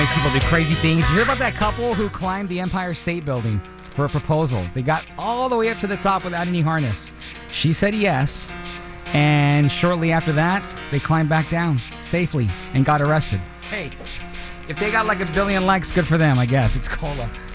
Makes people do crazy things. Did you hear about that couple who climbed the Empire State Building for a proposal? They got all the way up to the top without any harness. She said yes, and shortly after that, they climbed back down safely and got arrested. Hey, if they got like a billion likes, good for them, I guess. It's Cola.